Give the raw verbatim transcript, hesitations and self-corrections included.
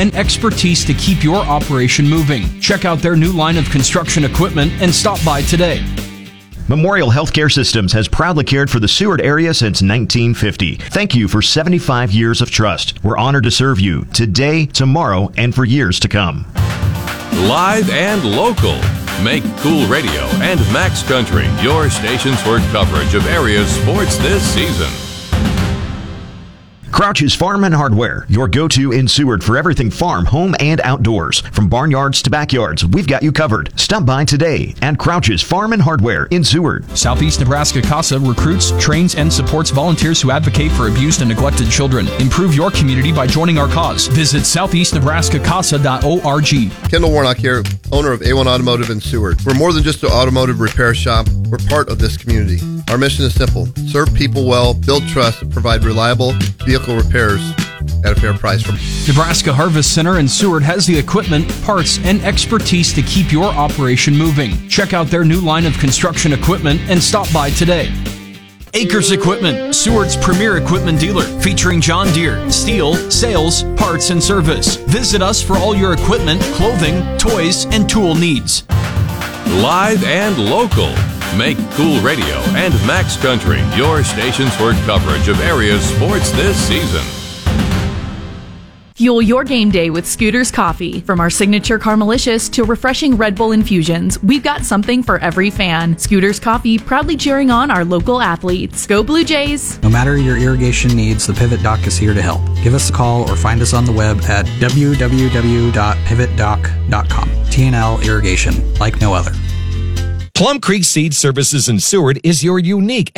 and expertise to keep your operation moving. Check out their new line of construction equipment and stop by today. Memorial Healthcare Systems has proudly cared for the Seward area since nineteen fifty. Thank you for seventy-five years of trust. We're honored to serve you today, tomorrow, and for years to come. Live and local. Make Cool Radio and Max Country your stations for coverage of area sports this season. Crouch's Farm and Hardware, your go-to in Seward for everything farm, home, and outdoors. From barnyards to backyards, we've got you covered. Stop by today at Crouch's Farm and Hardware in Seward. Southeast Nebraska CASA recruits, trains, and supports volunteers who advocate for abused and neglected children. Improve your community by joining our cause. Visit southeast nebraska casa dot org. Kendall Warnock here, owner of A one Automotive in Seward. We're more than just an automotive repair shop. We're part of this community. Our mission is simple: serve people well, build trust, and provide reliable vehicle repairs at a fair price. Nebraska Harvest Center in Seward has the equipment, parts, and expertise to keep your operation moving. Check out their new line of construction equipment and stop by today. Acres Equipment, Seward's premier equipment dealer, featuring John Deere, steel, sales, parts, and service. Visit us for all your equipment, clothing, toys, and tool needs. Live and local. Make Cool Radio and Max Country your stations for coverage of area sports this season. Fuel your game day with Scooters Coffee. From our signature Carmelicious to refreshing Red Bull infusions, we've got something for every fan. Scooters Coffee proudly cheering on our local athletes. Go Blue Jays! No matter your irrigation needs, the Pivot Dock is here to help. Give us a call or find us on the web at w w w dot pivot dock dot com. T and L Irrigation, like no other. Plum Creek Seed Services in Seward is your unique